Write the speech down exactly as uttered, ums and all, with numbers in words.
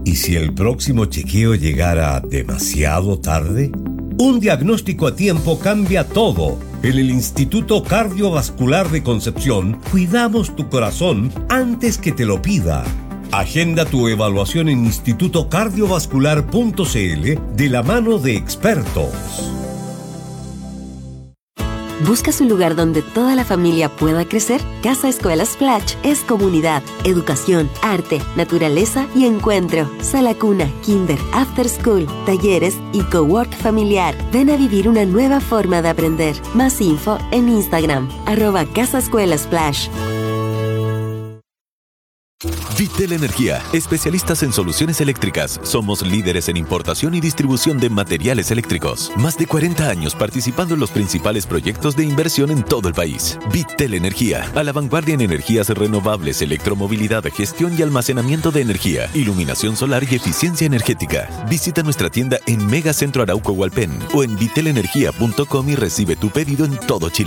¿Y si el próximo chequeo llegara demasiado tarde? Un diagnóstico a tiempo cambia todo. En el Instituto Cardiovascular de Concepción cuidamos tu corazón antes que te lo pida. Agenda tu evaluación en instituto cardiovascular punto c l de la mano de expertos. ¿Buscas un lugar donde toda la familia pueda crecer? Casa Escuela Splash es comunidad, educación, arte, naturaleza y encuentro. Sala cuna, kinder, after school, talleres y cowork familiar. Ven a vivir una nueva forma de aprender. Más info en Instagram, arroba Casa Escuela Splash. Vitel Energía, especialistas en soluciones eléctricas. Somos líderes en importación y distribución de materiales eléctricos. Más de cuarenta años participando en los principales proyectos de inversión en todo el país. Vitel Energía, a la vanguardia en energías renovables, electromovilidad, gestión y almacenamiento de energía, iluminación solar y eficiencia energética. Visita nuestra tienda en Mega Centro Arauco Hualpén o en vitel energía punto com y recibe tu pedido en todo Chile.